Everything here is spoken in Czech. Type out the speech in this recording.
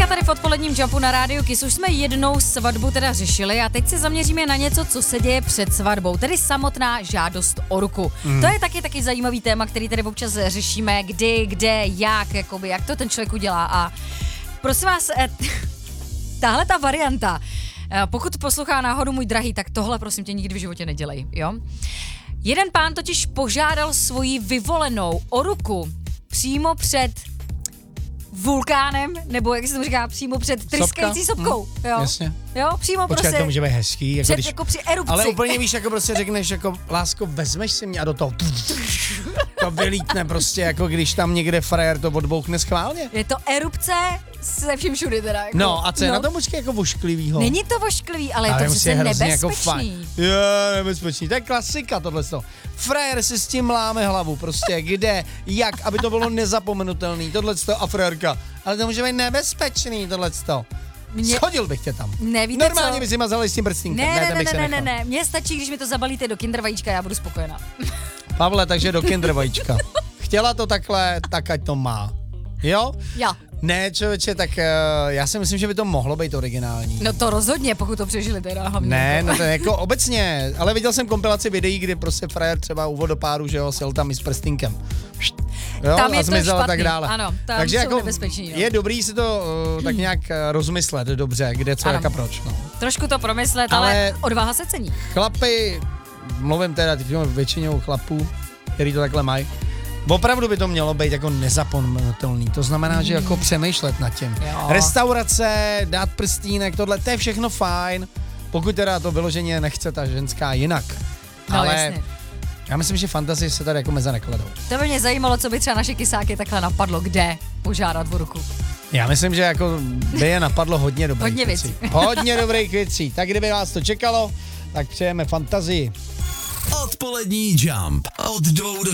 Dneska tady v odpoledním Jumpu na rádiu Kiss už jsme jednou svatbu teda řešili a teď se zaměříme na něco, co se děje před svatbou, tedy samotná žádost o ruku. To je taky zajímavý téma, který tady občas řešíme, kdy, kde, jakoby, jak to ten člověk udělá. A prosím vás, tahle ta varianta, pokud poslouchá náhodou můj drahý, tak tohle prosím tě nikdy v životě nedělej, jo? Jeden pán totiž požádal svoji vyvolenou o ruku přímo před vulkánem, nebo jak se tomu říká, přímo před tryskající sopkou. Jo? Jasně. Jo, přímo Počkej, prostě. to může být hezký. Jako, Jako při erupci. Ale úplně víš, jako prostě řekneš, jako lásko, vezmeš si mě a do toho to vylítne prostě, jako když tam někde frajer to odbouchne schválně. Je to erupce se vším všudy teda. Jako, No a co je na tom počkej jako vošklivýho? Není to vošklivý, ale je to přece nebezpečný. Jo, nebezpečný, to je klasika tohleto. Frajer si s tím láme hlavu, prostě kde, jak, aby to bylo nezapomenutelný, tohleto a frajerka. Ale to může být nebezpečný, tohleto. Schodil bych tě tam. Ne, víte normálně co? by si mazal s tím prstínkem. Ne. Mně stačí, když mi to zabalíte do Kinder vajíčka, já budu spokojená. Pavle, takže do Kinder vajíčka. Chtěla to takhle, tak ať to má. Jo? Jo. Ne, člověče, tak já si myslím, že by to mohlo být originální. No to rozhodně, pokud to přežili teda hlavně. Ne, no to je jako obecně, ale viděl jsem kompilaci videí, kdy prostě frajer třeba úvod do páru, že jo, sjel tam i s prstínkem. Jo, tam je a zmizel to a tak dále. Ano, tam takže jsou jako nebezpeční. No. Je dobrý si to tak nějak rozmyslet dobře, kde, co, jak a proč. No. Trošku to promyslet, ale odvaha se cení. Chlapi, mluvím teda většinou chlapů, který to takhle mají, opravdu by to mělo být jako nezapomenutelný. To znamená, že jako přemýšlet nad tím. Jo. Restaurace, dát prstínek, tohle, to je všechno fajn, pokud teda to vyloženě nechce ta ženská jinak. No, ale jasně. já myslím, že fantazie se tady jako meze nekladou. To by mě zajímalo, co by třeba naše kysáky takhle napadlo, kde požádat o ruku. Já myslím, že jako by je napadlo hodně dobrých Hodně věcí. Hodně dobrých věcí. Tak kdyby vás to čekalo, tak přejeme fantazii. Odpolední Jump od 2 do